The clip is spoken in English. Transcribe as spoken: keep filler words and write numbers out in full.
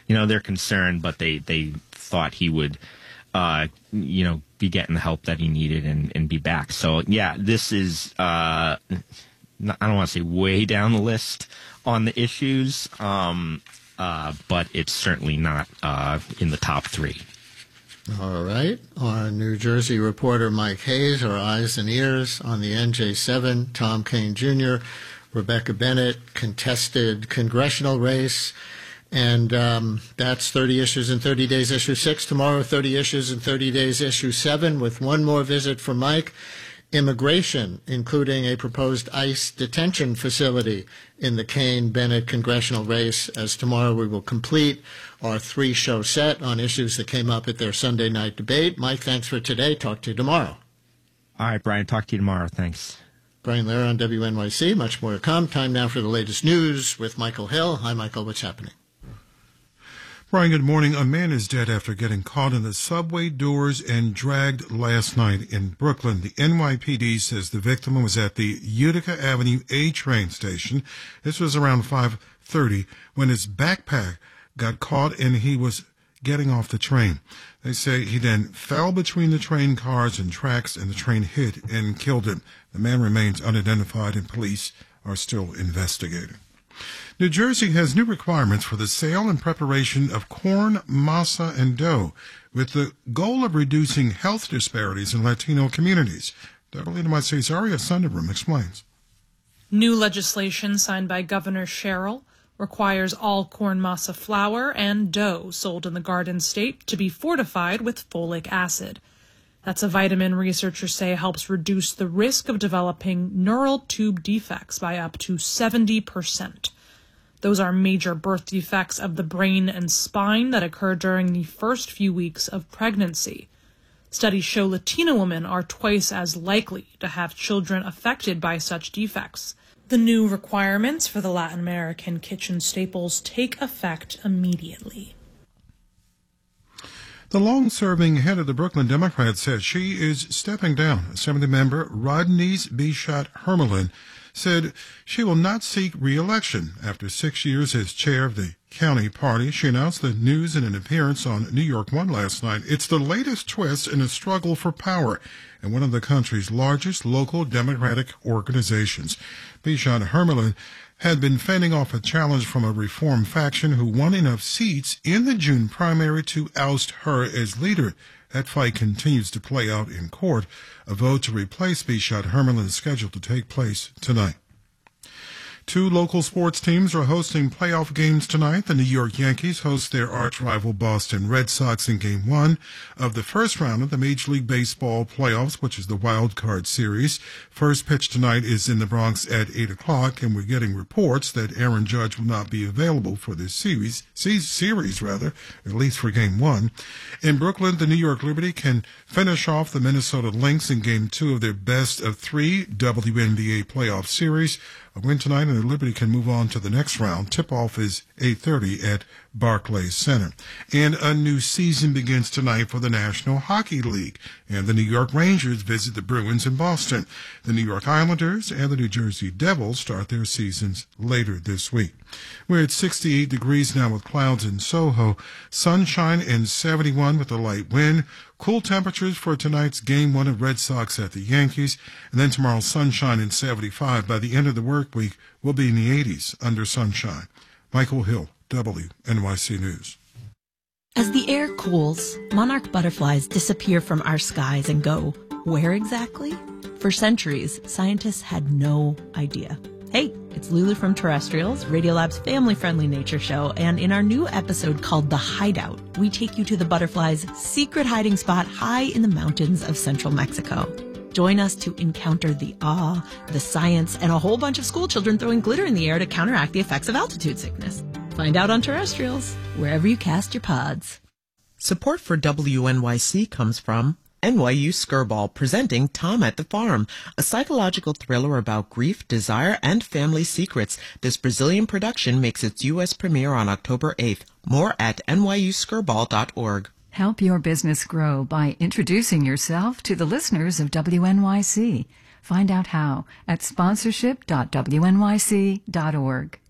you know, they're concerned, but they, they thought he would, uh, you know, be getting the help that he needed and, and be back. So, yeah, this is, uh, not, I don't want to say way down the list on the issues, um, uh, but it's certainly not uh, in the top three. All right. Our New Jersey reporter Mike Hayes, our eyes and ears on the N J seven, Tom Kean Junior, Rebecca Bennett, contested congressional race. And um, that's thirty issues in thirty days, issue six. Tomorrow, thirty issues in thirty days, issue seven, with one more visit from Mike. Immigration, including a proposed ICE detention facility in the Kean-Bennett congressional race, as tomorrow we will complete our three-show set on issues that came up at their Sunday night debate. Mike, thanks for today. Talk to you tomorrow. All right, Brian. Talk to you tomorrow. Thanks. Brian Lehrer on W N Y C. Much more to come. Time now for the latest news with Michael Hill. Hi, Michael. What's happening? Brian, good morning. A man is dead after getting caught in the subway doors and dragged last night in Brooklyn. The N Y P D says the victim was at the Utica Avenue A train station. This was around five thirty when his backpack got caught and he was getting off the train. They say he then fell between the train cars and tracks and the train hit and killed him. The man remains unidentified and police are still investigating. New Jersey has new requirements for the sale and preparation of corn, masa, and dough, with the goal of reducing health disparities in Latino communities. W N Y C's Aria Sundaram explains. New legislation signed by Governor Sherrill requires all corn masa flour and dough sold in the Garden State to be fortified with folic acid. That's a vitamin researchers say helps reduce the risk of developing neural tube defects by up to seventy percent. Those are major birth defects of the brain and spine that occur during the first few weeks of pregnancy. Studies show Latino women are twice as likely to have children affected by such defects. The new requirements for the Latin American kitchen staples take effect immediately. The long-serving head of the Brooklyn Democrats says she is stepping down. Assemblymember Rodney's Bichat-Hermelin said she will not seek re-election. After six years as chair of the county party, she announced the news in an appearance on New York One last night. It's the latest twist in a struggle for power in one of the country's largest local Democratic organizations. Bichat-Hermelin had been fending off a challenge from a reform faction who won enough seats in the June primary to oust her as leader. That fight continues to play out in court. A vote to replace Bichat-Hermelin is scheduled to take place tonight. Two local sports teams are hosting playoff games tonight. The New York Yankees host their arch-rival Boston Red Sox in Game one of the first round of the Major League Baseball playoffs, which is the wild card series. First pitch tonight is in the Bronx at eight o'clock, and we're getting reports that Aaron Judge will not be available for this series, series rather, at least for Game one. In Brooklyn, the New York Liberty can finish off the Minnesota Lynx in Game two of their best of three W N B A playoff series. A win tonight and the Liberty can move on to the next round. Tip-off is eight thirty at Barclays Center. And a new season begins tonight for the National Hockey League. And the New York Rangers visit the Bruins in Boston. The New York Islanders and the New Jersey Devils start their seasons later this week. We're at sixty-eight degrees now with clouds in Soho. Sunshine and seventy-one with a light wind. Cool temperatures for tonight's Game one of Red Sox at the Yankees. And then tomorrow, sunshine and seventy-five. By the end of the work week, we'll be in the eighties under sunshine. Michael Hill, W N Y C News. As the air cools, monarch butterflies disappear from our skies and go where exactly? For centuries, scientists had no idea. Hey, it's Lulu from Terrestrials, Radiolab's family-friendly nature show, and in our new episode called The Hideout, we take you to the butterfly's secret hiding spot high in the mountains of central Mexico. Join us to encounter the awe, the science, and a whole bunch of school children throwing glitter in the air to counteract the effects of altitude sickness. Find out on Terrestrials, wherever you cast your pods. Support for W N Y C comes from N Y U Skirball, presenting Tom at the Farm, a psychological thriller about grief, desire, and family secrets. This Brazilian production makes its U S premiere on October eighth. More at N Y U skirball dot org. Help your business grow by introducing yourself to the listeners of W N Y C. Find out how at sponsorship dot W N Y C dot org.